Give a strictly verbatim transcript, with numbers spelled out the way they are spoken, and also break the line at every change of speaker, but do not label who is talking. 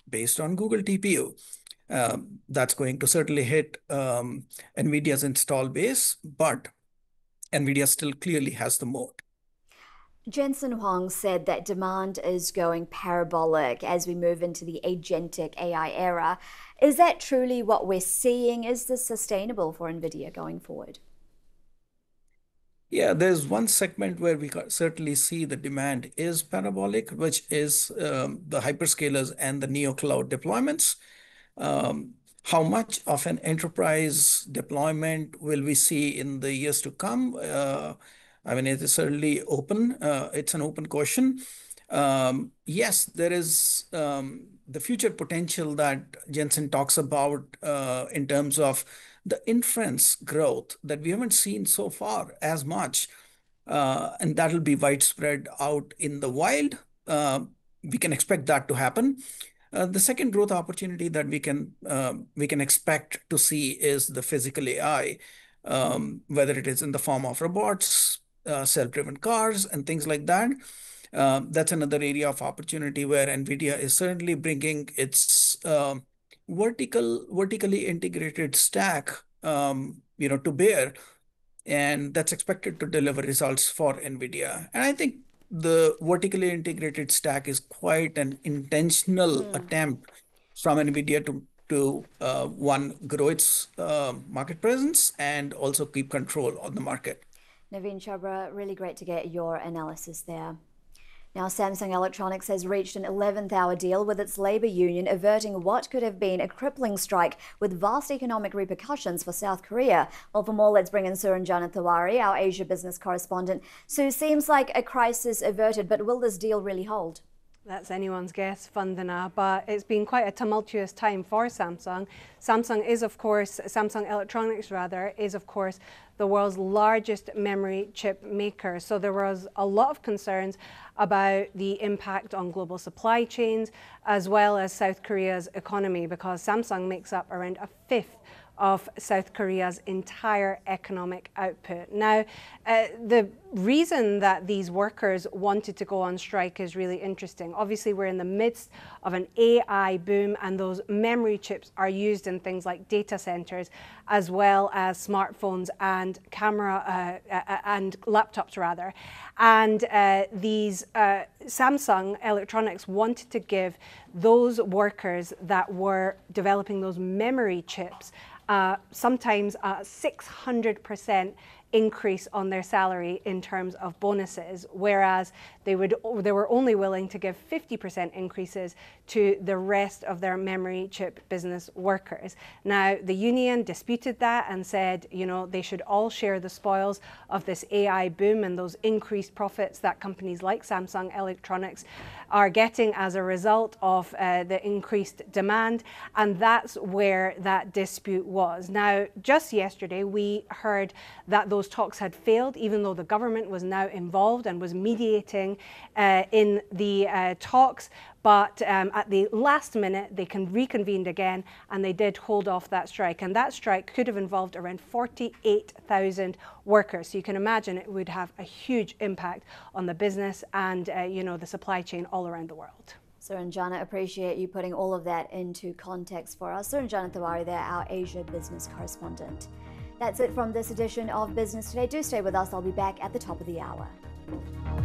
based on Google T P U. Um, that's going to certainly hit um, NVIDIA's install base, but NVIDIA still clearly has the moat.
Jensen Huang said that demand is going parabolic as we move into the agentic A I era. Is that truly what we're seeing? Is this sustainable for NVIDIA going forward?
Yeah, there's one segment where we certainly see the demand is parabolic, which is um, the hyperscalers and the neo cloud deployments. Um, how much of an enterprise deployment will we see in the years to come? Uh, I mean, it is certainly open. Uh, it's an open question. Um, yes, there is um, the future potential that Jensen talks about uh, in terms of the inference growth that we haven't seen so far as much. Uh, and that'll be widespread out in the wild. Uh, we can expect that to happen. Uh, the second growth opportunity that we can uh, we can expect to see is the physical A I, um, whether it is in the form of robots, uh, self-driven cars, and things like that. Um, that's another area of opportunity where NVIDIA is certainly bringing its um, vertical, vertically integrated stack, um, you know, to bear, and that's expected to deliver results for NVIDIA. And I think the vertically integrated stack is quite an intentional
Hmm.
attempt from NVIDIA to to uh, one grow its uh, market presence and also keep control on the market.
Naveen Chhabra, really great to get your analysis there. Now, Samsung Electronics has reached an eleventh hour deal with its labor union, averting what could have been a crippling strike with vast economic repercussions for South Korea. Well, for more, let's bring in Suranjana Tiwari, our Asia business correspondent. Sue, seems like a crisis averted, but will this deal really hold?
That's anyone's guess, Vandana, but it's been quite a tumultuous time for Samsung. Samsung is, of course, Samsung Electronics rather, is of course the world's largest memory chip maker. So there was a lot of concerns about the impact on global supply chains as well as South Korea's economy, because Samsung makes up around a fifth of South Korea's entire economic output. Now, uh, the reason that these workers wanted to go on strike is really interesting. Obviously, we're in the midst of an A I boom, and those memory chips are used in things like data centers, as well as smartphones and camera uh, uh, and laptops, rather. And uh, these uh, Samsung Electronics wanted to give those workers that were developing those memory chips Uh, sometimes a six hundred percent increase on their salary in terms of bonuses, whereas they would they were only willing to give fifty percent increases to the rest of their memory chip business workers. Now, the union disputed that and said, you know, they should all share the spoils of this A I boom and those increased profits that companies like Samsung Electronics are getting as a result of uh, the increased demand, and that's where that dispute was. Now, just yesterday, we heard that those talks had failed, even though the government was now involved and was mediating uh, in the uh, talks. But um, at the last minute, they can reconvened again, and they did hold off that strike. And that strike could have involved around forty-eight thousand workers. So you can imagine it would have a huge impact on the business and uh, you know, the supply chain all around the world.
Suranjana, appreciate you putting all of that into context for us. Suranjana Tiwari there, our Asia business correspondent. That's it from this edition of Business Today. Do stay with us. I'll be back at the top of the hour.